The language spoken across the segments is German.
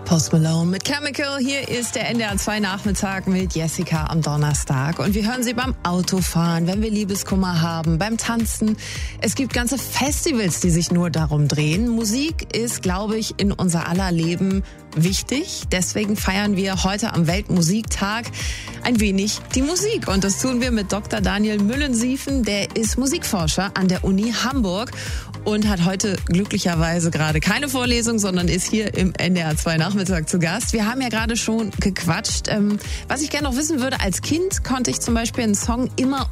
Post Malone mit Chemical. Hier ist der NDR 2 Nachmittag mit Jessica am Donnerstag. Und wir hören sie beim Autofahren, wenn wir Liebeskummer haben, beim Tanzen. Es gibt ganze Festivals, die sich nur darum drehen. Musik ist, glaube ich, in unser aller Leben wichtig. Deswegen feiern wir heute am Weltmusiktag ein wenig die Musik. Und das tun wir mit Dr. Daniel Müllensiefen. Der ist Musikforscher an der Uni Hamburg und hat heute glücklicherweise gerade keine Vorlesung, sondern ist hier im NDR 2 Nachmittag zu Gast. Wir haben ja gerade schon gequatscht. Was ich gerne noch wissen würde, als Kind konnte ich zum Beispiel einen Song immer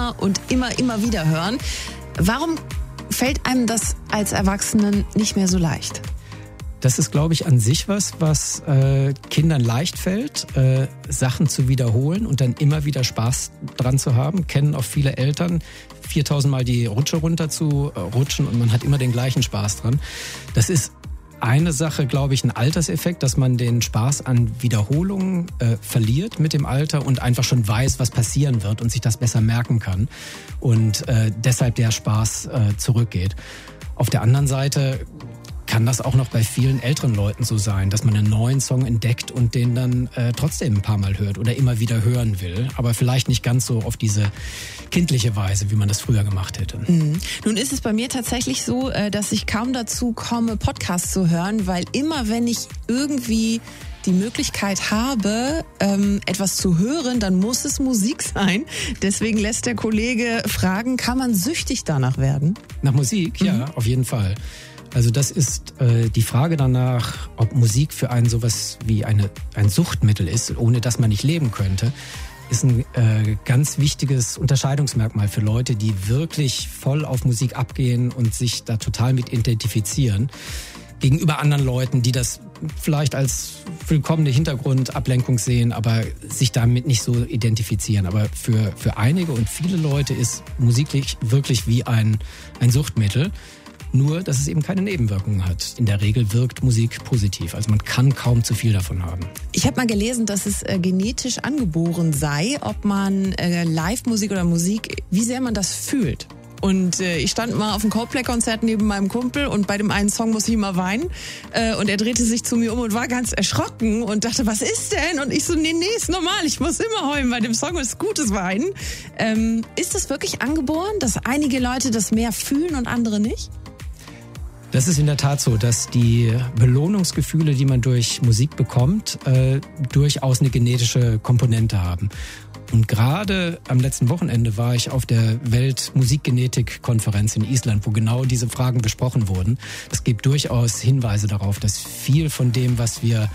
wieder hören. Warum fällt einem das als Erwachsenen nicht mehr so leicht? Das ist, glaube ich, an sich was Kindern leicht fällt, Sachen zu wiederholen und dann immer wieder Spaß dran zu haben. Kennen auch viele Eltern, 4000 Mal die Rutsche runter zu rutschen und man hat immer den gleichen Spaß dran. Das ist eine Sache, glaube ich, ein Alterseffekt, dass man den Spaß an Wiederholungen verliert mit dem Alter und einfach schon weiß, was passieren wird und sich das besser merken kann und deshalb der Spaß zurückgeht. Auf der anderen Seite kann das auch noch bei vielen älteren Leuten so sein, dass man einen neuen Song entdeckt und den dann trotzdem ein paar Mal hört oder immer wieder hören will, aber vielleicht nicht ganz so auf diese kindliche Weise, wie man das früher gemacht hätte. Nun ist es bei mir tatsächlich so, dass ich kaum dazu komme, Podcasts zu hören, weil immer wenn ich irgendwie die Möglichkeit habe, etwas zu hören, dann muss es Musik sein. Deswegen lässt der Kollege fragen, kann man süchtig danach werden? Nach Musik? Ja, auf jeden Fall. Also das ist die Frage danach, ob Musik für einen sowas wie ein Suchtmittel ist, ohne dass man nicht leben könnte, ist ein ganz wichtiges Unterscheidungsmerkmal für Leute, die wirklich voll auf Musik abgehen und sich da total mit identifizieren. Gegenüber anderen Leuten, die das vielleicht als willkommene Hintergrundablenkung sehen, aber sich damit nicht so identifizieren. Aber für einige und viele Leute ist Musik wirklich wie ein Suchtmittel. Nur, dass es eben keine Nebenwirkungen hat. In der Regel wirkt Musik positiv. Also man kann kaum zu viel davon haben. Ich habe mal gelesen, dass es genetisch angeboren sei, ob man Live-Musik oder Musik, wie sehr man das fühlt. Und ich stand mal auf einem Coldplay-Konzert neben meinem Kumpel und bei dem einen Song musste ich immer weinen. Und er drehte sich zu mir um und war ganz erschrocken und dachte, was ist denn? Und ich so, nee, ist normal, ich muss immer heulen, bei dem Song ist gutes Weinen. Ist das wirklich angeboren, dass einige Leute das mehr fühlen und andere nicht? Das ist in der Tat so, dass die Belohnungsgefühle, die man durch Musik bekommt, durchaus eine genetische Komponente haben. Und gerade am letzten Wochenende war ich auf der Weltmusikgenetik-Konferenz in Island, wo genau diese Fragen besprochen wurden. Es gibt durchaus Hinweise darauf, dass viel von dem, was wir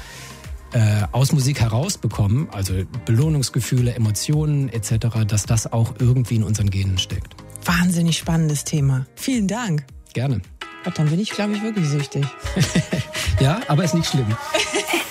aus Musik herausbekommen, also Belohnungsgefühle, Emotionen etc., dass das auch irgendwie in unseren Genen steckt. Wahnsinnig spannendes Thema. Vielen Dank. Gerne. Gott, dann bin ich, glaube ich, wirklich süchtig. Ja, aber ist nicht schlimm.